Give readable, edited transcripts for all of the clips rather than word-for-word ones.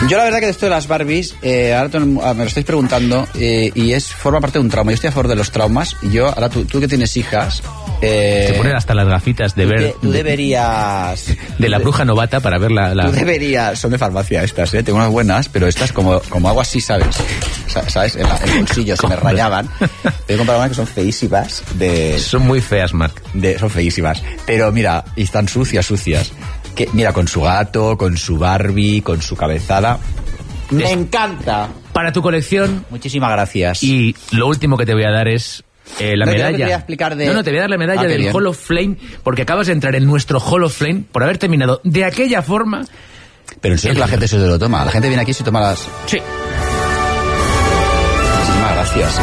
Yo la verdad que de esto de las Barbies, ahora me lo estáis preguntando, y forma parte de un trauma. Yo estoy a favor de los traumas, y yo, ahora tú que tienes hijas... Se ponen hasta las gafitas de ver... Tú deberías... De la bruja novata para ver la... Tú deberías... Son de farmacia estas, tengo unas buenas, pero estas como hago así, ¿sabes? ¿Sabes? En el bolsillo se me rayaban. He comprado unas que son feísimas. Son muy feas, Marc. Son feísimas. Pero mira, y están sucias. Que, mira, con su gato, con su Barbie, con su cabezada. ¡Me encanta! Para tu colección. Muchísimas gracias. Y lo último que te voy a dar es... la medalla. Te voy a explicar No, te voy a dar la medalla del Hall of Flame, porque acabas de entrar en nuestro Hall of Flame por haber terminado de aquella forma. Pero en serio que la gente se lo toma. La gente viene aquí y se toma las... Sí. Muchísimas gracias.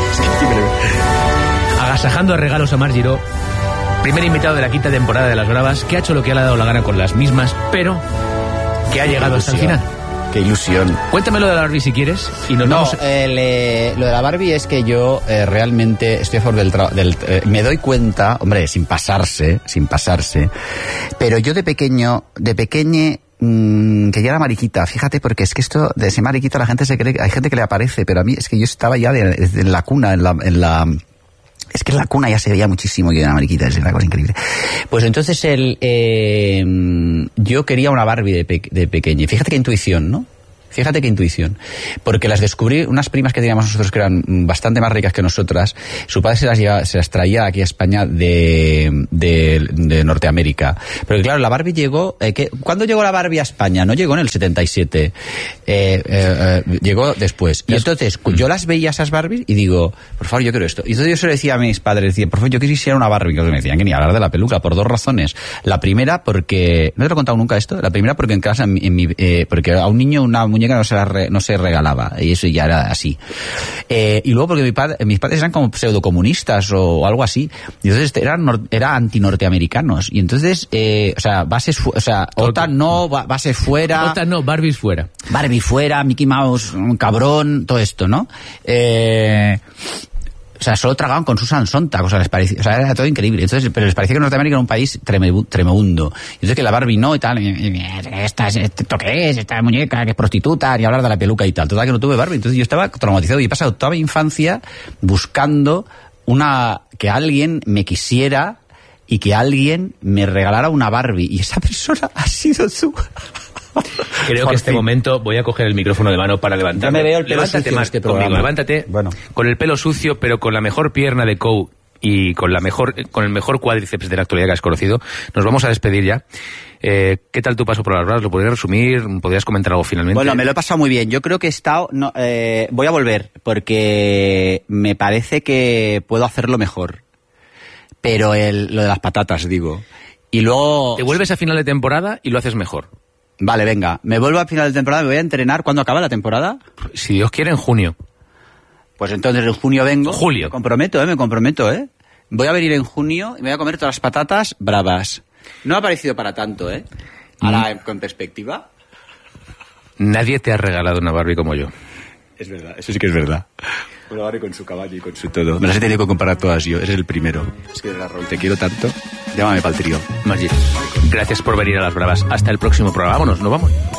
Agasajando a regalos a Marc Giró, primer invitado de la quinta temporada de Las Bravas, que ha hecho lo que le ha dado la gana con las mismas, pero que ha llegado hasta el final. Qué ilusión. Cuéntamelo de la Barbie si quieres. Y lo de la Barbie es que yo realmente estoy a favor me doy cuenta, hombre, sin pasarse, pero yo de pequeñe, que ya era mariquita, fíjate, porque es que esto de ser mariquita la gente se cree, hay gente que le aparece, pero a mí es que yo estaba ya en la cuna, es que en la cuna ya se veía muchísimo que era una mariquita, es una cosa increíble. Pues entonces yo quería una Barbie de pequeña. Fíjate qué intuición, ¿no? Fíjate qué intuición. Porque las descubrí, unas primas que teníamos nosotros que eran bastante más ricas que nosotras. Su padre se las traía aquí a España de Norteamérica. Pero claro, la Barbie llegó... ¿Cuándo llegó la Barbie a España? No llegó en el 77. Llegó después. Y entonces yo las veía esas Barbies y digo, por favor, yo quiero esto. Y entonces yo se lo decía a mis padres, decía, por favor, yo quisiera una Barbie. Que me decían que ni hablar de la peluca, por dos razones. La primera, porque... ¿No te lo he contado nunca esto? La primera, porque en casa, porque a un niño una muñeca no se regalaba, y eso ya era así. Y luego porque mis padres eran como pseudocomunistas o algo así, y entonces eran antinorteamericanos, y entonces OTAN no, base fuera, OTAN no, Barbie fuera, Mickey Mouse, un cabrón, todo esto, ¿no? Solo tragaban con Susan Sontag, les parecía, era todo increíble. Entonces, pero les parecía que Norteamérica era un país tremebundo. Y entonces que la Barbie no y tal, ¿esto qué es? Esta muñeca que es prostituta, ni hablar de la peluca y tal. Total que no tuve Barbie. Entonces yo estaba traumatizado y he pasado toda mi infancia buscando que alguien me quisiera y que alguien me regalara una Barbie. Y esa persona ha sido tú. Creo que este momento voy a coger el micrófono de mano para levantarme. Ya me veo el pelo levántate sucio más en este programa. Conmigo, levántate. Bueno. Con el pelo sucio, pero con la mejor pierna de Cow y con el mejor cuádriceps de la actualidad que has conocido. Nos vamos a despedir ya. ¿Qué tal tu paso por las Bravas? ¿Lo podrías resumir? ¿Podrías comentar algo finalmente? Bueno, me lo he pasado muy bien. Yo creo que he estado... voy a volver, porque me parece que puedo hacerlo mejor. Pero lo de las patatas, digo. Y luego... Te vuelves a final de temporada y lo haces mejor. Vale, venga. Me vuelvo a final de temporada, me voy a entrenar. ¿Cuándo acaba la temporada? Si Dios quiere, en junio. Pues entonces en junio vengo. Julio. Me comprometo. Voy a venir en junio y me voy a comer todas las patatas bravas. No ha parecido para tanto, Ahora, con perspectiva. Nadie te ha regalado una Barbie como yo. Es verdad, eso sí que es verdad. Una Barbie con su caballo y con su todo. Me las he tenido que comparar todas yo. Eres el primero. Es que, Raúl, te quiero tanto. Llámame para el trío. Maggi, gracias por venir a Las Bravas. Hasta el próximo programa. Vámonos, nos vamos.